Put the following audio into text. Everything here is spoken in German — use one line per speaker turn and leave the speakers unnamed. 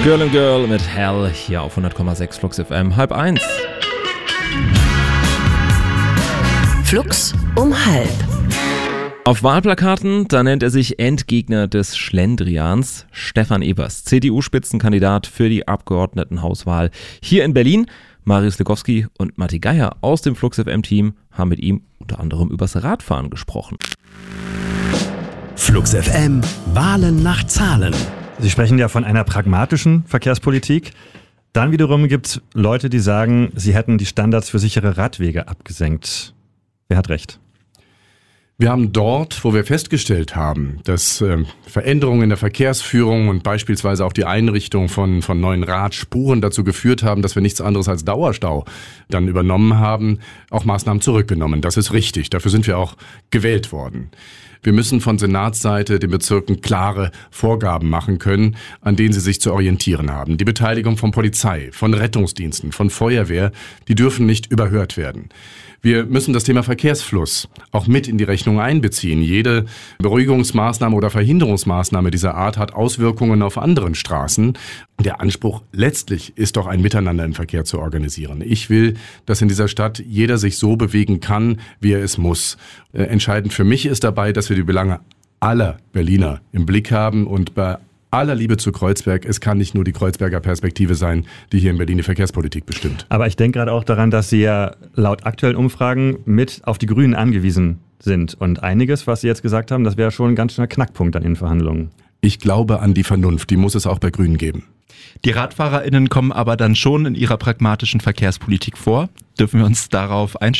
Girl and Girl mit Hell hier auf 100,6 Flux FM, 12:30.
Flux um 12:30.
Auf Wahlplakaten, da nennt er sich Endgegner des Schlendrians, Stefan Evers, CDU-Spitzenkandidat für die Abgeordnetenhauswahl hier in Berlin. Marius Legowski und Matti Geier aus dem Flux FM-Team haben mit ihm unter anderem übers Radfahren gesprochen.
Flux FM, Wahlen nach Zahlen.
Sie sprechen ja von einer pragmatischen Verkehrspolitik. Dann wiederum gibt es Leute, die sagen, sie hätten die Standards für sichere Radwege abgesenkt. Wer hat recht?
Wir haben dort, wo wir festgestellt haben, dass Veränderungen in der Verkehrsführung und beispielsweise auch die Einrichtung von neuen Radspuren dazu geführt haben, dass wir nichts anderes als Dauerstau dann übernommen haben, auch Maßnahmen zurückgenommen. Das ist richtig. Dafür sind wir auch gewählt worden. Wir müssen von Senatsseite den Bezirken klare Vorgaben machen können, an denen sie sich zu orientieren haben. Die Beteiligung von Polizei, von Rettungsdiensten, von Feuerwehr, die dürfen nicht überhört werden. Wir müssen das Thema Verkehrsfluss auch mit in die Rechnung einbeziehen. Jede Beruhigungsmaßnahme oder Verhinderungsmaßnahme dieser Art hat Auswirkungen auf anderen Straßen. Der Anspruch letztlich ist doch ein Miteinander im Verkehr zu organisieren. Ich will, dass in dieser Stadt jeder sich so bewegen kann, wie er es muss. Entscheidend für mich ist dabei, dass wir die Belange aller Berliner im Blick haben und bei aller Liebe zu Kreuzberg, es kann nicht nur die Kreuzberger Perspektive sein, die hier in Berlin die Verkehrspolitik bestimmt.
Aber ich denke gerade auch daran, dass Sie ja laut aktuellen Umfragen mit auf die Grünen angewiesen sind. Und einiges, was Sie jetzt gesagt haben, das wäre schon ein ganz schöner Knackpunkt an den Verhandlungen.
Ich glaube an die Vernunft, die muss es auch bei Grünen geben.
Die RadfahrerInnen kommen aber dann schon in ihrer pragmatischen Verkehrspolitik vor. Dürfen wir uns darauf einstellen?